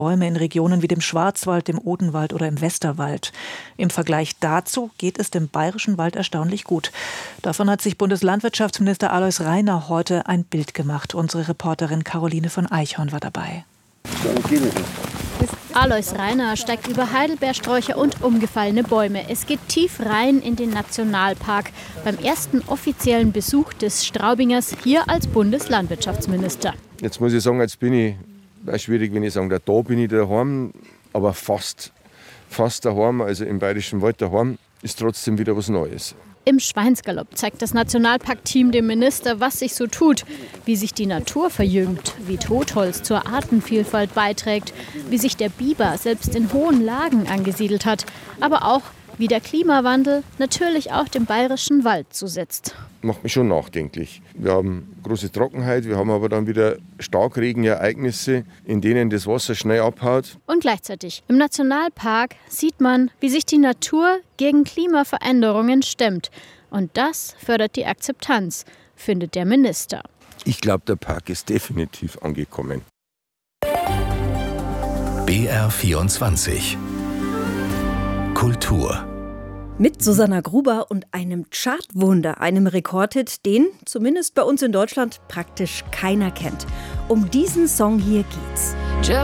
Bäume in Regionen wie dem Schwarzwald, dem Odenwald oder im Westerwald. Im Vergleich dazu geht es dem Bayerischen Wald erstaunlich gut. Davon hat sich Bundeslandwirtschaftsminister Alois Rainer heute ein Bild gemacht. Unsere Reporterin Caroline von Eichhorn war dabei. Alois Rainer steigt über Heidelbeersträucher und umgefallene Bäume. Es geht tief rein in den Nationalpark. Beim ersten offiziellen Besuch des Straubingers hier als Bundeslandwirtschaftsminister. Jetzt muss ich sagen, jetzt bin ich, schwierig, wenn ich sage, da bin ich daheim, aber fast daheim, also im Bayerischen Wald daheim, ist trotzdem wieder was Neues. Im Schweinsgalopp zeigt das Nationalparkteam dem Minister, was sich so tut, wie sich die Natur verjüngt, wie Totholz zur Artenvielfalt beiträgt, wie sich der Biber selbst in hohen Lagen angesiedelt hat, aber auch, wie der Klimawandel natürlich auch dem Bayerischen Wald zusetzt. Macht mich schon nachdenklich. Wir haben große Trockenheit, wir haben aber dann wieder Starkregenereignisse, in denen das Wasser schnell abhaut. Und gleichzeitig im Nationalpark sieht man, wie sich die Natur gegen Klimaveränderungen stemmt. Und das fördert die Akzeptanz, findet der Minister. Ich glaube, der Park ist definitiv angekommen. BR24 Kultur. Mit Susanna Gruber und einem Chartwunder, einem Rekordhit, den, zumindest bei uns in Deutschland, praktisch keiner kennt. Um diesen Song hier geht's.